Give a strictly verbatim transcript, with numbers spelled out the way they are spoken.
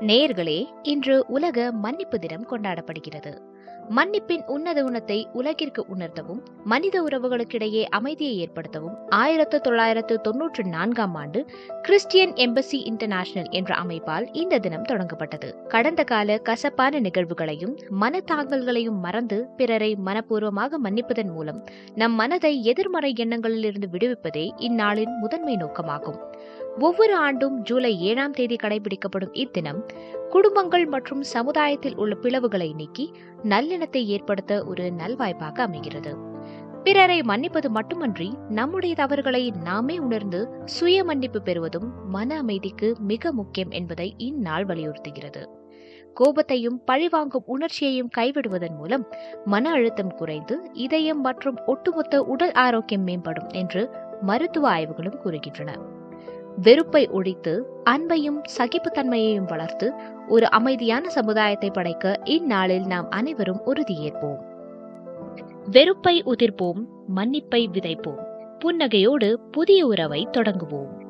நேயர்களே, இன்று உலக மன்னிப்பு தினம் கொண்டாடப்படுகிறது. மன்னிப்பின் உன்னத குணத்தை உலகிற்கு உணர்த்தவும் மனித உறவுகளுக்கிடையே அமைதியை ஏற்படுத்தவும் ஆயிரத்து தொள்ளாயிரத்து தொன்னூற்று நான்காம் ஆண்டு கிறிஸ்டியன் எம்பசி இன்டர்நேஷனல் என்ற அமைப்பால் இந்த தினம் தொடங்கப்பட்டது. கடந்த கால கசப்பான நிகழ்வுகளையும் மனத்தாங்கல்களையும் மறந்து பிறரை மனப்பூர்வமாக மன்னிப்பதன் மூலம் நம் மனதை எதிர்மறை எண்ணங்களிலிருந்து விடுவிப்பதே இந்நாளின் முதன்மை நோக்கமாகும். ஒவ்வொரு ஆண்டும் ஜூலை ஏழாம் தேதி கடைபிடிக்கப்படும் இத்தினம் குடும்பங்கள் மற்றும் சமுதாயத்தில் உள்ள பிளவுகளை நீக்கி நல்லெண்ணத்தை ஏற்படுத்த ஒரு நல்வாய்ப்பாக அமைகிறது. பிறரை மன்னிப்பது மட்டுமன்றி நம்முடைய தவறுகளை நாமே உணர்ந்து சுய மன்னிப்பு பெறுவதும் மன அமைதிக்கு மிக முக்கியம் என்பதை இந்நாள் வலியுறுத்துகிறது. கோபத்தையும் பழிவாங்கும் உணர்ச்சியையும் கைவிடுவதன் மூலம் மன அழுத்தம் குறைந்து இதயம் மற்றும் ஒட்டுமொத்த உடல் ஆரோக்கியம் மேம்படும் என்று மருத்துவ ஆய்வுகளும் கூறுகின்றன. வெறுப்பை ஒழித்து அன்பையும் சகிப்புத்தன்மையையும் வளர்த்து ஒரு அமைதியான சமுதாயத்தை படைக்க இந்நாளில் நாம் அனைவரும் உறுதியேற்போம். வெறுப்பை உதிர்ப்போம், மன்னிப்பை விதைப்போம், புன்னகையோடு புதிய உறவை தொடங்குவோம்.